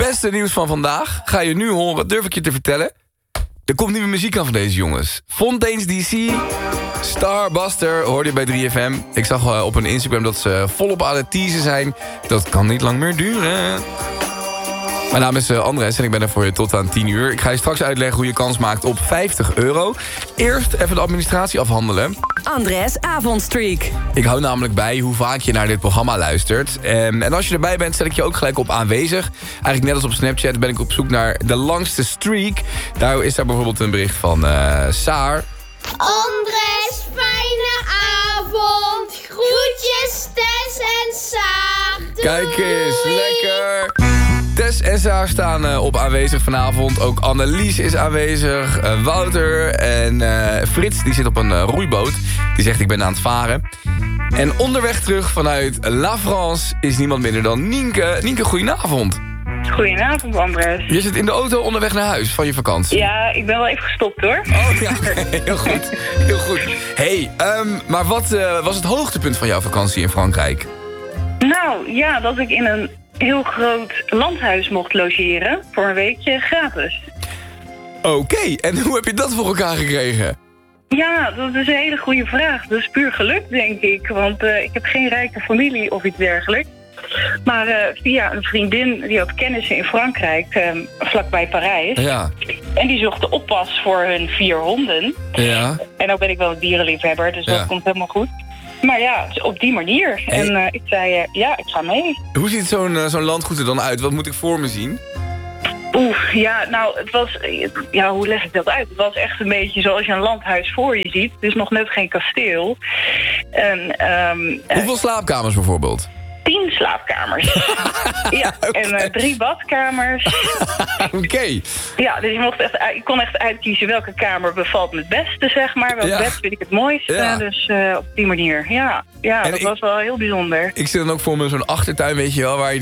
beste nieuws van vandaag ga je nu horen. Wat durf ik je te vertellen? Er komt nieuwe muziek aan van deze jongens. Fontaines DC, Starbuster, hoorde je bij 3FM. Ik zag op hun Instagram dat ze volop aan het teasen zijn. Dat kan niet lang meer duren. Mijn naam is Andres en ik ben er voor je tot aan 10 uur. Ik ga je straks uitleggen hoe je kans maakt op €50. Eerst even de administratie afhandelen. Andres Avondstreak. Ik hou namelijk bij hoe vaak je naar dit programma luistert. En als je erbij bent, zet ik je ook gelijk op aanwezig. Eigenlijk net als op Snapchat ben ik op zoek naar de langste streak. Daar is daar bijvoorbeeld een bericht van Saar. Andres, fijne avond. Groetjes, Tess en Saar. Doei. Kijk eens, lekker. Tess en Saar staan op aanwezig vanavond. Ook Annelies is aanwezig. Wouter en Frits, die zit op een roeiboot. Die zegt, ik ben aan het varen. En onderweg terug vanuit La France is niemand minder dan Nienke. Nienke, goedenavond. Goedenavond, Andres. Je zit in de auto onderweg naar huis van je vakantie. Ja, ik ben wel even gestopt, hoor. Oh ja, heel goed. Heel goed. Hey, maar wat was het hoogtepunt van jouw vakantie in Frankrijk? Nou, ja, dat ik in een heel groot landhuis mocht logeren voor een weekje gratis. Oké, en hoe heb je dat voor elkaar gekregen? Ja, dat is een hele goede vraag. Dat is puur geluk, denk ik. Want ik heb geen rijke familie of iets dergelijks. Maar via een vriendin, die had kennissen in Frankrijk, vlakbij Parijs. Ja. En die zocht de oppas voor hun 4 honden. Ja. En nou ben ik wel een dierenliefhebber, dus dat komt helemaal goed. Maar ja, op die manier. Hey. En ik zei, ja, ik ga mee. Hoe ziet zo'n landgoed er dan uit? Wat moet ik voor me zien? Ja, nou, het was... Ja, hoe leg ik dat uit? Het was echt een beetje zoals je een landhuis voor je ziet. Dus nog net geen kasteel. En, Hoeveel slaapkamers bijvoorbeeld? 10 slaapkamers. Ja, Okay. en 3 badkamers. Oké. Ja, dus ik kon echt uitkiezen welke kamer bevalt me het beste, zeg maar. Welk bed vind ik het mooiste. Ja. Dus op die manier. Ja, En dat was wel heel bijzonder. Ik zit dan ook voor me zo'n achtertuin, weet je wel, waar je